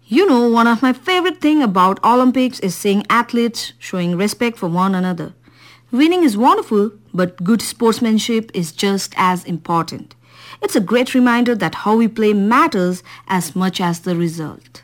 You know, one of my favorite thing about Olympics is seeing athletes showing respect for one another. Winning is wonderful, but good sportsmanship is just as important. It's a great reminder that how we play matters as much as the result.